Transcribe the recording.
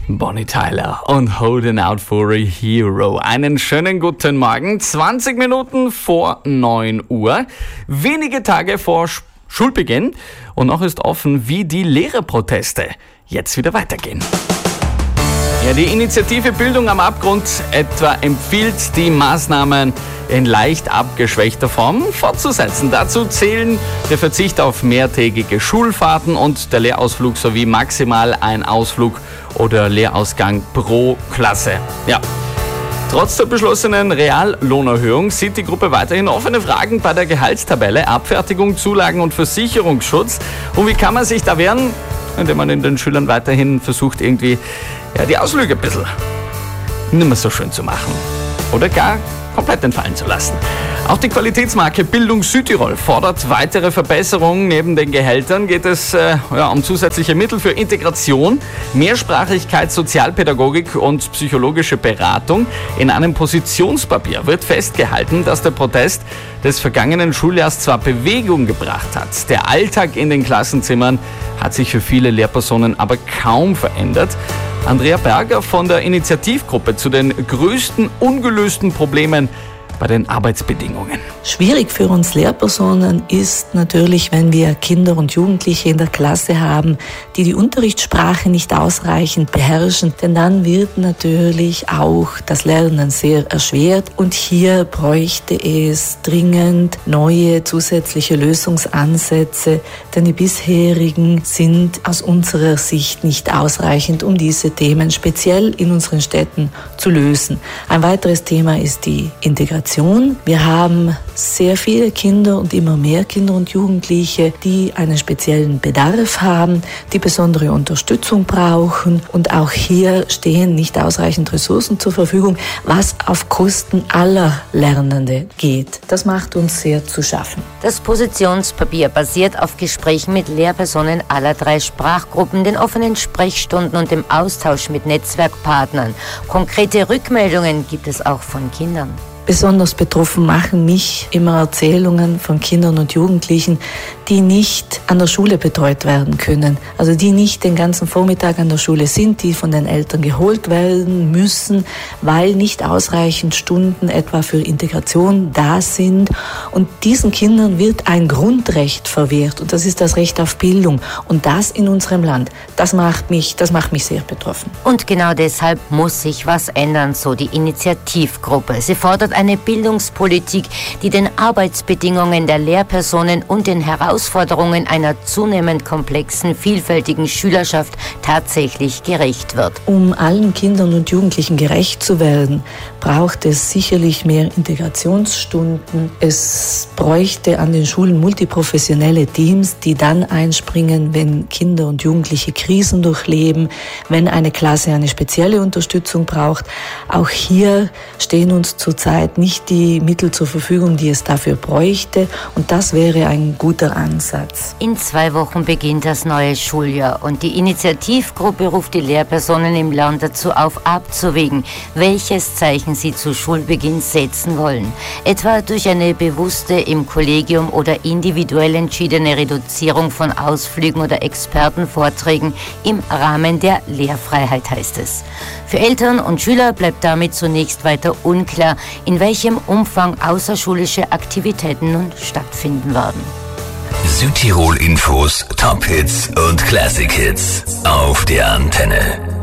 Bonnie Tyler und Holding Out for a Hero. Einen schönen guten Morgen, 20 Minuten vor 9 Uhr, wenige Tage vor Schulbeginn und noch ist offen, wie die Lehrerproteste jetzt wieder weitergehen. Ja, die Initiative Bildung am Abgrund etwa empfiehlt, die Maßnahmen in leicht abgeschwächter Form fortzusetzen. Dazu zählen der Verzicht auf mehrtägige Schulfahrten und der Lehrausflug sowie maximal ein Ausflug oder Lehrausgang pro Klasse. Ja. Trotz der beschlossenen Reallohnerhöhung sieht die Gruppe weiterhin offene Fragen bei der Gehaltstabelle, Abfertigung, Zulagen und Versicherungsschutz. Und wie kann man sich da wehren? Indem man den Schülern weiterhin versucht, irgendwie die Ausflüge ein bisschen nicht mehr so schön zu machen oder gar komplett entfallen zu lassen. Auch die Qualitätsmarke Bildung Südtirol fordert weitere Verbesserungen. Neben den Gehältern geht es um zusätzliche Mittel für Integration, Mehrsprachigkeit, Sozialpädagogik und psychologische Beratung. In einem Positionspapier wird festgehalten, dass der Protest des vergangenen Schuljahrs zwar Bewegung gebracht hat. Der Alltag in den Klassenzimmern hat sich für viele Lehrpersonen aber kaum verändert. Andrea Berger von der Initiativgruppe zu den größten ungelösten Problemen bei den Arbeitsbedingungen. Schwierig für uns Lehrpersonen ist natürlich, wenn wir Kinder und Jugendliche in der Klasse haben, die die Unterrichtssprache nicht ausreichend beherrschen, denn dann wird natürlich auch das Lernen sehr erschwert und hier bräuchte es dringend neue zusätzliche Lösungsansätze, denn die bisherigen sind aus unserer Sicht nicht ausreichend, um diese Themen speziell in unseren Städten zu lösen. Ein weiteres Thema ist die Integration. Wir haben sehr viele Kinder und immer mehr Kinder und Jugendliche, die einen speziellen Bedarf haben, die besondere Unterstützung brauchen. Und auch hier stehen nicht ausreichend Ressourcen zur Verfügung, was auf Kosten aller Lernenden geht. Das macht uns sehr zu schaffen. Das Positionspapier basiert auf Gesprächen mit Lehrpersonen aller 3 Sprachgruppen, den offenen Sprechstunden und dem Austausch mit Netzwerkpartnern. Konkrete Rückmeldungen gibt es auch von Kindern. Besonders betroffen machen mich immer Erzählungen von Kindern und Jugendlichen, die nicht an der Schule betreut werden können. Also die nicht den ganzen Vormittag an der Schule sind, die von den Eltern geholt werden müssen, weil nicht ausreichend Stunden etwa für Integration da sind. Und diesen Kindern wird ein Grundrecht verwehrt und das ist das Recht auf Bildung. Und das in unserem Land, das macht mich sehr betroffen. Und genau deshalb muss sich was ändern, so die Initiativgruppe. Sie fordert eine Bildungspolitik, die den Arbeitsbedingungen der Lehrpersonen und den Herausforderungen einer zunehmend komplexen, vielfältigen Schülerschaft tatsächlich gerecht wird. Um allen Kindern und Jugendlichen gerecht zu werden, braucht es sicherlich mehr Integrationsstunden. Es bräuchte an den Schulen multiprofessionelle Teams, die dann einspringen, wenn Kinder und Jugendliche Krisen durchleben, wenn eine Klasse eine spezielle Unterstützung braucht. Auch hier stehen uns zurzeit nicht die Mittel zur Verfügung, die es dafür bräuchte. Und das wäre ein guter Ansatz. In 2 Wochen beginnt das neue Schuljahr und die Initiativgruppe ruft die Lehrpersonen im Land dazu auf, abzuwägen, welches Zeichen sie zu Schulbeginn setzen wollen. Etwa durch eine bewusste im Kollegium oder individuell entschiedene Reduzierung von Ausflügen oder Expertenvorträgen im Rahmen der Lehrfreiheit, heißt es. Für Eltern und Schüler bleibt damit zunächst weiter unklar, in welchem Umfang außerschulische Aktivitäten nun stattfinden werden. Südtirol Infos, Top Hits und Classic Hits auf der Antenne.